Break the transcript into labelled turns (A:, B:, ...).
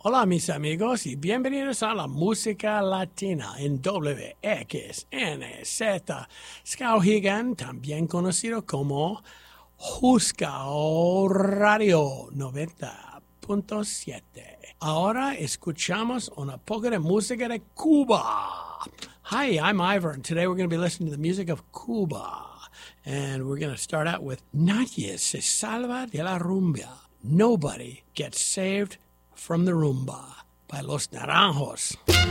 A: Hola mis amigos y bienvenidos a la música latina en WXNZ Skowhegan, también conocido como Jusco Radio 90.7. Ahora escuchamos una poco de música de Cuba. Hi, I'm Ivor, and today we're going to be listening to the music of Cuba. And we're going to start out with Nadie se salva de la rumba. Nobody gets saved from the rumba by Los Naranjos.